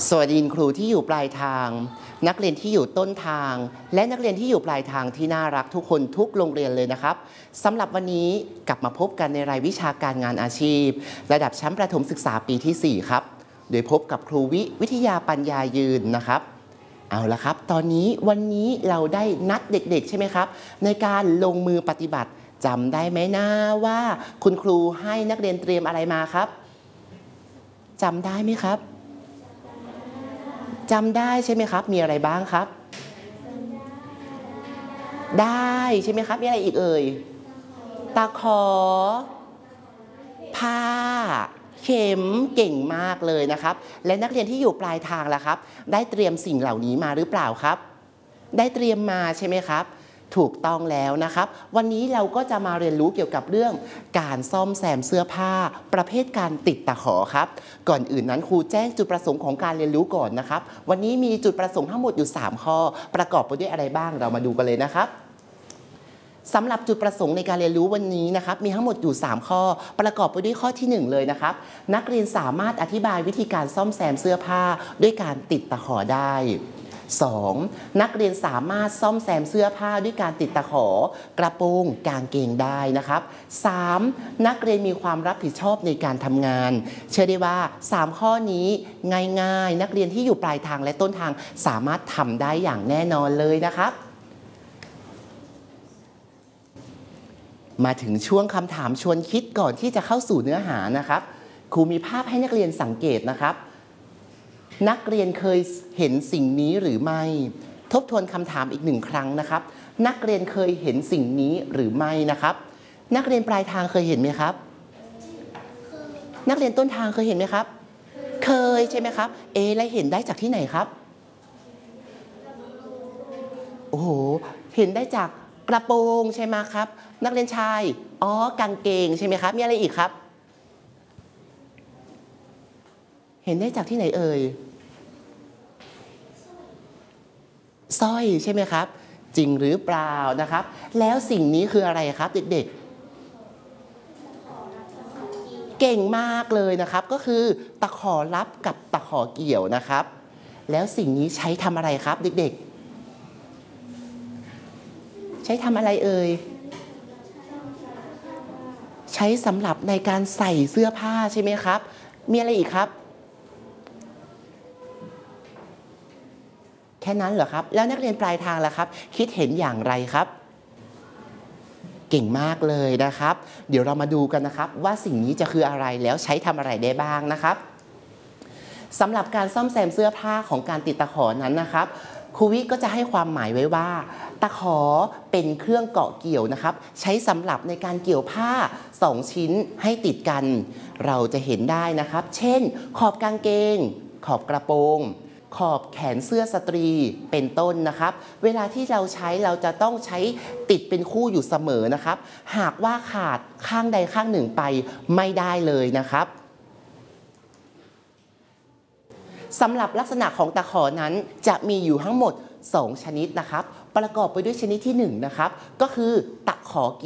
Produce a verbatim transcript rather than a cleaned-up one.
สวัสดีครูที่อยู่ปลายทางนักเรียนที่อยู่ต้นทางและนักเรียนที่อยู่ปลายทางที่น่ารักทุกคนทุกโรงเรียนเลยนะครับสำหรับวันนี้กลับมาพบกันในรายวิชาการงานอาชีพระดับชั้นประถมศึกษาปีที่สี่ครับโดยพบกับครูวิวิทยาปัญญายืนนะครับเอาละครับตอนนี้วันนี้เราได้นัดเด็กๆใช่ไหมครับในการลงมือปฏิบัติจำได้ไหมนะว่าคุณครูให้นักเรียนเตรียมอะไรมาครับจำได้ไหมครับจำได้ใช่ไหมครับมีอะไรบ้างครับได้ใช่ไหมครับมีอะไรอีกเอ่ยตะขอผ้าเข็มเก่งมากเลยนะครับและนักเรียนที่อยู่ปลายทางล่ะครับได้เตรียมสิ่งเหล่านี้มาหรือเปล่าครับได้เตรียมมาใช่ไหมครับถูกต้องแล้วนะครับวันนี้เราก็จะมาเรียนรู้เกี่ยวกับเรื่องการซ่อมแซมเสื้อผ้าประเภทการติดตะขอครับก่อนอื่นนั้นครูแจ้งจุดประสงค์ของการเรียนรู้ก่อนนะครับวันนี้มีจุดประสงค์ทั้งหมดอยู่สามข้อประกอบไปด้วยอะไรบ้างเรามาดูกันเลยนะครับสำหรับจุดประสงค์ในการเรียนรู้วันนี้นะครับมีทั้งหมดอยู่สามข้อประกอบไปด้วยข้อที่หนึ่งเลยนะครับนักเรียนสามารถอธิบายวิธีการซ่อมแซมเสื้อผ้าด้วยการติดตะขอได้สองนักเรียนสามารถซ่อมแซมเสื้อผ้าด้วยการติดตะขอกระโปรงกางเกงได้นะครับสามนักเรียนมีความรับผิดชอบในการทำงานเชื่อได้ว่าสามข้อนี้ง่ายๆนักเรียนที่อยู่ปลายทางและต้นทางสามารถทำได้อย่างแน่นอนเลยนะครับมาถึงช่วงคำถามชวนคิดก่อนที่จะเข้าสู่เนื้อหานะครับครูมีภาพให้นักเรียนสังเกตนะครับนักเรียนเคยเห็นสิ่งนี้หรือไม่ทบทวนคำถามอีกหนึ่งครั้งนะครับนักเรียนเคยเห็นสิ่งนี้หรือไม่นะครับนักเรียนปลายทางเคยเห็นไหมครับนักเรียนต้นทางเคยเห็นไหมครับเคยใช่ไหมครับเอและเห็นได้จากที่ไหนครับโอ้โหเห็นได้จากกระโปรงใช่ไหมครับนักเรียนชายอ๋อกางเกงใช่ไหมครับมีอะไรอีกครับเห็นได้จากที่ไหนเอ่ยสร้อยใช่ไหมครับจริงหรือเปล่านะครับแล้วสิ่งนี้คืออะไรครับเด็กๆเก่งมากเลยนะครับก็คือตะขอรับกับตะขอเกี่ยวนะครับแล้วสิ่งนี้ใช้ทำอะไรครับเด็กๆใช้ทำอะไรเอ่ยใช้สำหรับในการใส่เสื้อผ้าใช่ไหมครับมีอะไรอีกครับแค่นั้นเหรอครับแล้วนักเรียนปลายทางล่ะครับคิดเห็นอย่างไรครับเก่งมากเลยนะครับเดี๋ยวเรามาดูกันนะครับว่าสิ่งนี้จะคืออะไรแล้วใช้ทำอะไรได้บ้างนะครับสำหรับการซ่อมแซมเสื้อผ้าของการติดตะขอนั้นนะครับครูวิก็จะให้ความหมายไว้ว่าตะขอเป็นเครื่องเกาะเกี่ยวนะครับใช้สำหรับในการเกี่ยวผ้าสองชิ้นให้ติดกันเราจะเห็นได้นะครับเช่นขอบกางเกงขอบกระโปรงขอบแขนเสื้อสตรีเป็นต้นนะครับเวลาที่เราใช้เราจะต้องใช้ติดเป็นคู่อยู่เสมอนะครับหากว่าขาดข้างใดข้างหนึ่งไปไม่ได้เลยนะครับสำหรับลักษณะของตะขอนั้นจะมีอยู่ทั้งหมดสองชนิดนะครับประกอบไปด้วยชนิดที่หนึ่งนะครับก็คือตะขอ